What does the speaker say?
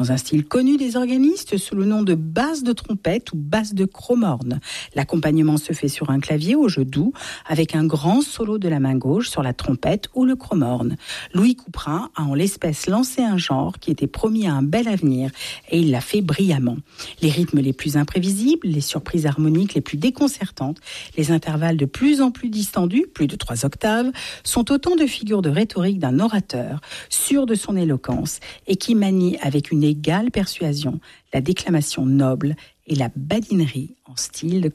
Dans un style connu des organistes sous le nom de basse de trompette ou basse de chromorne. L'accompagnement se fait sur un clavier au jeu doux avec un grand solo de la main gauche sur la trompette ou le chromorne. Louis Couperin a en l'espèce lancé un genre qui était promis à un bel avenir et il l'a fait brillamment. Les rythmes les plus imprévisibles, les surprises harmoniques les plus déconcertantes, les intervalles de plus en plus distendus, plus de 3 octaves, sont autant de figures de rhétorique d'un orateur, sûr de son éloquence et qui manie avec une égale persuasion la déclamation noble et la badinerie en style de